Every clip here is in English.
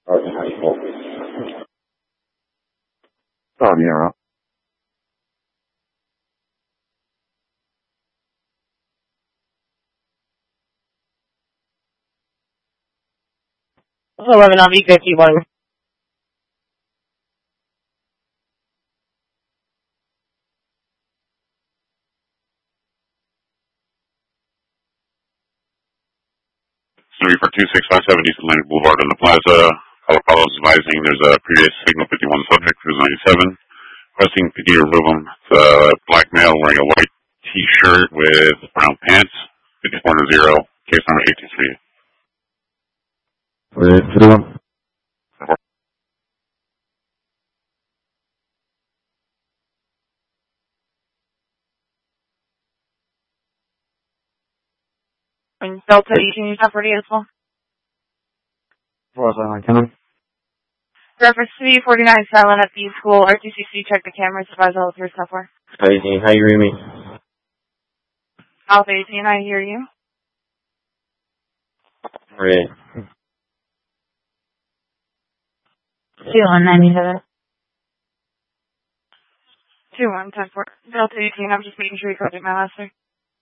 Oh, yeah. It's 11 on V51. Sorry for 2657 East Atlantic Boulevard on the Plaza. Apollo is advising there's a previous Signal 51 subject, who's 97. Requesting PD to remove him. It's a black male wearing a white t-shirt with brown pants. 54-0, case number 823. Wait, 51. And Delta 18, you have ready as well. 409, Reference to V49 silent at the school. RTCC, check the cameras, advise all of your software. 18, how you read me? Alpha 18, I hear you. Red. 2197. 2110 Delta 18, I'm just making sure you caught it, my last name.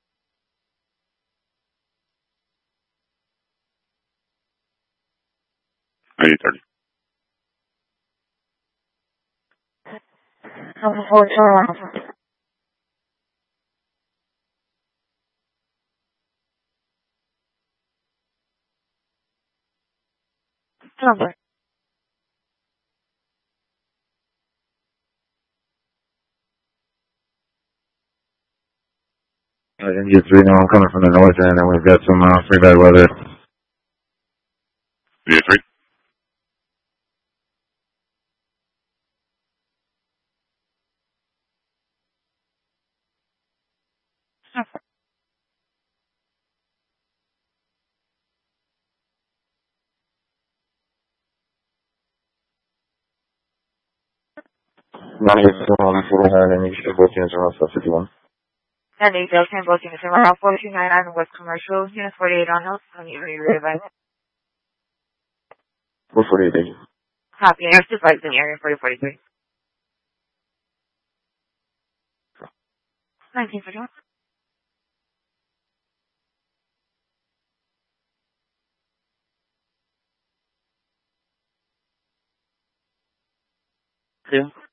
$90.30. Number. India 3, now I'm coming from the north end, and we've got some pretty bad weather. 383. Not here, so I'm and you should both units around 51. And the Delta 10 booking is around 4299 West Commercial, unit 48 on Hills. I need to re-advise it. 448, Copy. I have two flights in the area, 4043. 1941. Two.